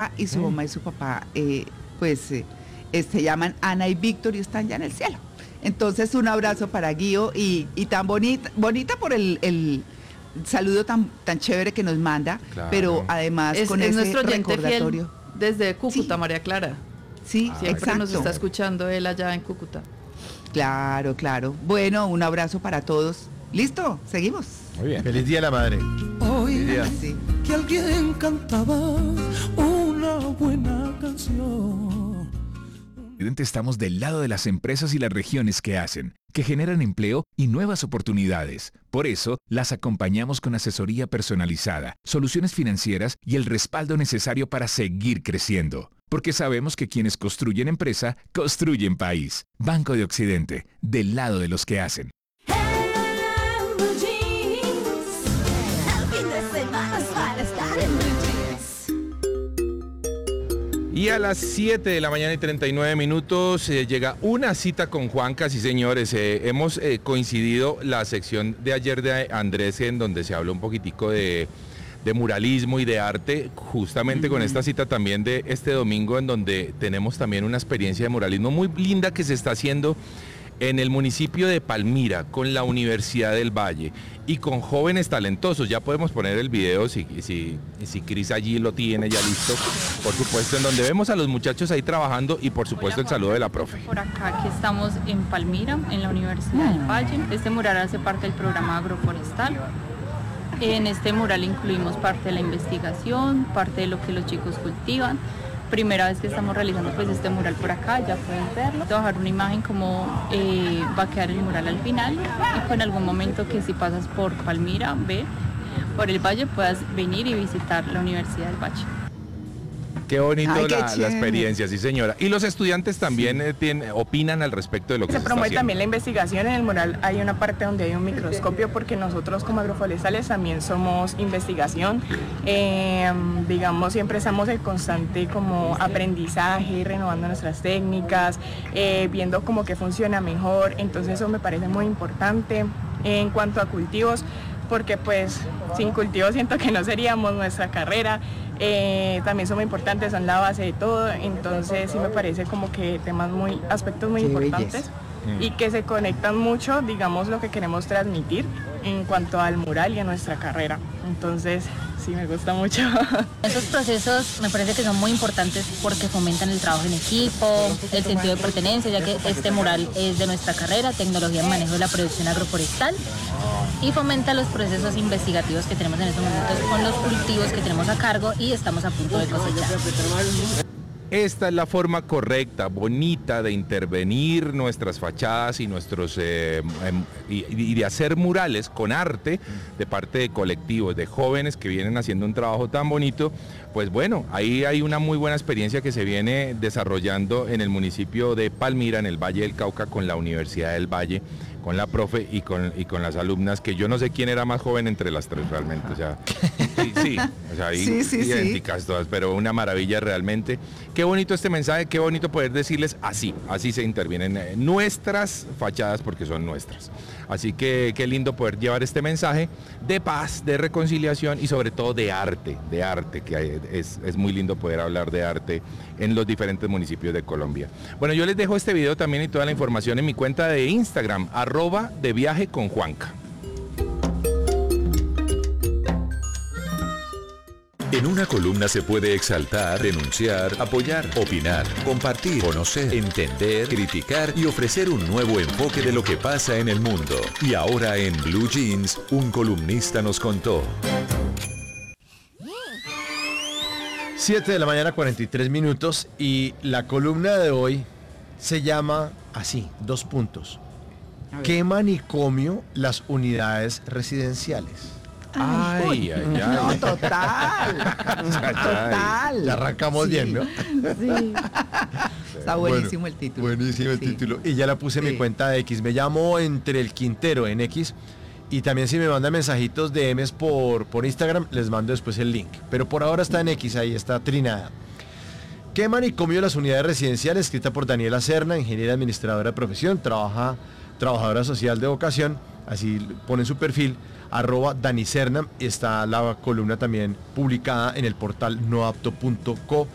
papá y su mamá y su papá, se llaman Ana y Víctor y están ya en el cielo. Entonces, un abrazo para Guío y tan bonita por el saludo tan chévere que nos manda, claro. Pero además es con ese nuestro oyente recordatorio. Fiel desde Cúcuta, sí. María Clara. Sí, siempre exacto. Nos está escuchando él allá en Cúcuta. Claro. Bueno, un abrazo para todos. ¿Listo? Seguimos. Muy bien. Feliz Día de la Madre. Hoy que alguien cantaba una buena canción. Estamos del lado de las empresas y las regiones que hacen, que generan empleo y nuevas oportunidades. Por eso, las acompañamos con asesoría personalizada, soluciones financieras y el respaldo necesario para seguir creciendo. Porque sabemos que quienes construyen empresa, construyen país. Banco de Occidente, del lado de los que hacen. Y a las 7 de la mañana y 39 minutos llega una cita con Juanca, sí señores. Hemos coincidido la sección de ayer de Andrés en donde se habló un poquitico de muralismo y de arte, justamente con esta cita también de este domingo en donde tenemos también una experiencia de muralismo muy linda que se está haciendo en el municipio de Palmira con la Universidad del Valle y con jóvenes talentosos. Ya podemos poner el video si Cris allí lo tiene ya listo, por supuesto, en donde vemos a los muchachos ahí trabajando y por supuesto el saludo de la profe. Por acá que estamos en Palmira, en la Universidad del Valle. Este mural hace parte del programa agroforestal. En este mural incluimos parte de la investigación, parte de lo que los chicos cultivan. Primera vez que estamos realizando pues este mural por acá, ya pueden verlo. Trabajar una imagen como va a quedar el mural al final y pues en algún momento que si pasas por Palmira, por el valle, puedas venir y visitar la Universidad del Valle. Qué bonito. Ay, la experiencia, sí señora. Y los estudiantes también opinan al respecto de lo que se promueve está también la investigación. En el mural hay una parte donde hay un microscopio porque nosotros como agroforestales también somos investigación. Digamos, siempre estamos en constante como aprendizaje, renovando nuestras técnicas, viendo como que funciona mejor. Entonces eso me parece muy importante. En cuanto a cultivos, porque pues sin cultivos siento que no seríamos nuestra carrera. También son muy importantes, son la base de todo, entonces sí me parece como que aspectos muy importantes y que se conectan mucho, digamos, lo que queremos transmitir en cuanto al mural y a nuestra carrera. Entonces sí me gusta mucho. Esos procesos me parece que son muy importantes porque fomentan el trabajo en equipo, el sentido de pertenencia, ya que este mural es de nuestra carrera, tecnología en manejo de la producción agroforestal, y fomenta los procesos investigativos que tenemos en estos momentos con los cultivos que tenemos a cargo y estamos a punto de cosechar. Esta es la forma correcta, bonita de intervenir nuestras fachadas y nuestros y de hacer murales con arte de parte de colectivos, de jóvenes que vienen haciendo un trabajo tan bonito. Pues bueno, ahí hay una muy buena experiencia que se viene desarrollando en el municipio de Palmira, en el Valle del Cauca, con la Universidad del Valle, con la profe y con las alumnas, que yo no sé quién era más joven entre las tres realmente, o sea, idénticas todas, pero una maravilla realmente. Qué bonito este mensaje, qué bonito poder decirles así se intervienen nuestras fachadas porque son nuestras. Así que qué lindo poder llevar este mensaje de paz, de reconciliación y sobre todo de arte, que es muy lindo poder hablar de arte en los diferentes municipios de Colombia. Bueno, yo les dejo este video también y toda la información en mi cuenta de Instagram, @deviajeconjuanca. En una columna se puede exaltar, denunciar, apoyar, opinar, compartir, conocer, entender, criticar y ofrecer un nuevo enfoque de lo que pasa en el mundo. Y ahora en Blue Jeans, un columnista nos contó. 7 de la mañana, 43 minutos, y la columna de hoy se llama así, 2 puntos. ¿Qué manicomio las unidades residenciales? Ay. No, total. Ya arrancamos bien, ¿no? Sí. Está buenísimo el título. Buenísimo el título. Y ya la puse en mi cuenta de X. Me llamo Entre el Quintero en X. Y también si me mandan mensajitos de DMs por Instagram, les mando después el link. Pero por ahora está en X, ahí está trinada. ¿Qué manicomio las unidades residenciales? Escrita por Daniela Serna, ingeniera administradora de profesión, trabajadora social de vocación. Así pone su perfil. @Dani Serna, está la columna también publicada en el portal noapto.co.